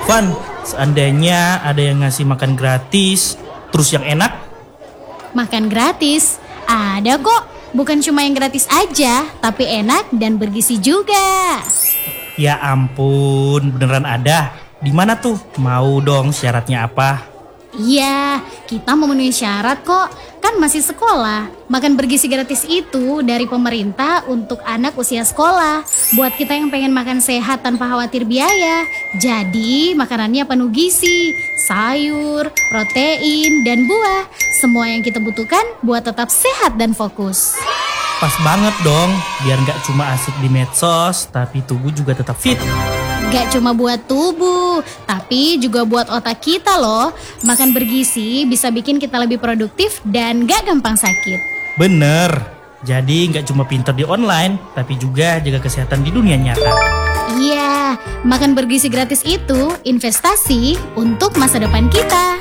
Van, seandainya ada yang ngasih makan gratis, terus yang enak? Makan gratis? Ada kok. Bukan cuma yang gratis aja, tapi enak dan bergizi juga. Ya ampun, beneran ada? Di mana tuh? Mau dong, syaratnya apa? Iya, kita memenuhi syarat kok. Kan masih sekolah. Makan bergizi gratis itu dari pemerintah untuk anak usia sekolah. Buat kita yang pengen makan sehat tanpa khawatir biaya. Jadi makanannya penuh gizi, sayur, protein, dan buah. Semua yang kita butuhkan buat tetap sehat dan fokus. Pas banget dong, biar nggak cuma asik di medsos, tapi tubuh juga tetap fit. Gak cuma buat tubuh, tapi juga buat otak kita loh. Makan bergizi bisa bikin kita lebih produktif dan gak gampang sakit. Bener, jadi nggak cuma pinter di online, tapi juga jaga kesehatan di dunia nyata. Iya, makan bergizi gratis itu investasi untuk masa depan kita.